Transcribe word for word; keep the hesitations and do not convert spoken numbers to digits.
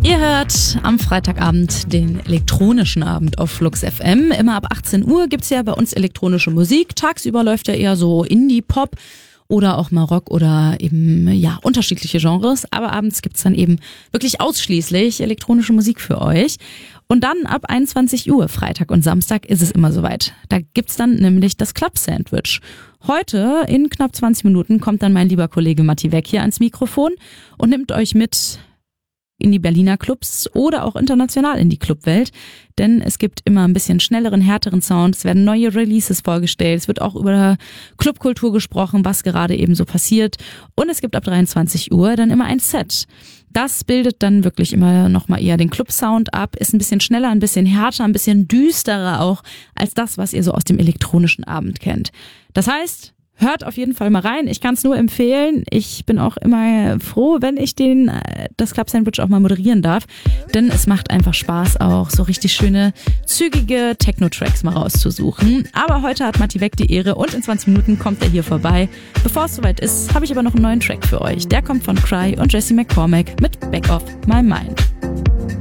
Ihr hört am Freitagabend den elektronischen Abend auf Flux F M. Immer ab achtzehn Uhr gibt's ja bei uns elektronische Musik. Tagsüber läuft ja eher so Indie-Pop oder auch mal Rock oder eben, ja, unterschiedliche Genres. Aber abends gibt's dann eben wirklich ausschließlich elektronische Musik für euch. Und dann ab einundzwanzig Uhr, Freitag und Samstag, ist es immer soweit. Da gibt's dann nämlich das Club Sandwich. Heute, in knapp zwanzig Minuten, kommt dann mein lieber Kollege Matti Weck hier ans Mikrofon und nimmt euch mit in die Berliner Clubs oder auch international in die Clubwelt, denn es gibt immer ein bisschen schnelleren, härteren Sound, es werden neue Releases vorgestellt, es wird auch über Clubkultur gesprochen, was gerade eben so passiert, und es gibt ab dreiundzwanzig Uhr dann immer ein Set. Das bildet dann wirklich immer nochmal eher den Club-Sound ab, ist ein bisschen schneller, ein bisschen härter, ein bisschen düsterer auch als das, was ihr so aus dem elektronischen Abend kennt. Das heißt, hört auf jeden Fall mal rein. Ich kann es nur empfehlen. Ich bin auch immer froh, wenn ich den das Club Sandwich auch mal moderieren darf, denn es macht einfach Spaß, auch so richtig schöne, zügige Techno-Tracks mal rauszusuchen. Aber heute hat Matti Weck die Ehre und in zwanzig Minuten kommt er hier vorbei. Bevor es soweit ist, habe ich aber noch einen neuen Track für euch. Der kommt von Cry und Jesse McCormack mit Back Off My Mind.